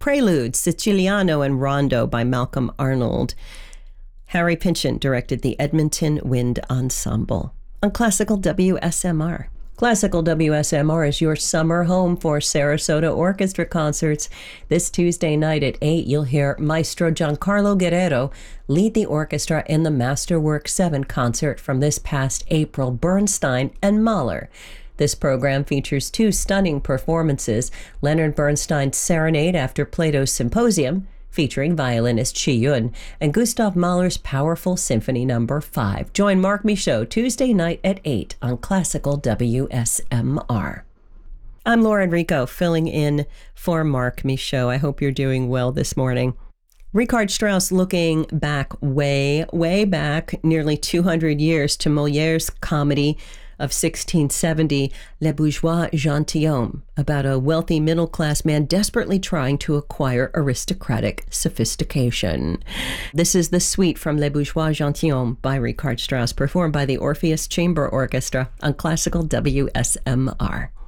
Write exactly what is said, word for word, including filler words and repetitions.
Prelude, Siciliano and Rondo by Malcolm Arnold. Harry Pynchon directed the Edmonton Wind Ensemble. On Classical W S M R. Classical W S M R is your summer home for Sarasota Orchestra concerts. This Tuesday night at eight, you'll hear Maestro Giancarlo Guerrero lead the orchestra in the Masterwork seven concert from this past April, Bernstein and Mahler. This program features two stunning performances, Leonard Bernstein's Serenade after Plato's Symposium, featuring violinist Chi Yun, and Gustav Mahler's powerful Symphony Number five. Join Mark Michaud Tuesday night at eight on Classical W S M R. I'm Laura Enrico, filling in for Mark Michaud. I hope you're doing well this morning. Richard Strauss looking back way, way back, nearly two hundred years to Molière's comedy of sixteen seventy, Le Bourgeois Gentilhomme, about a wealthy middle-class man desperately trying to acquire aristocratic sophistication. This is the suite from Le Bourgeois Gentilhomme by Richard Strauss, performed by the Orpheus Chamber Orchestra on Classical W S M R.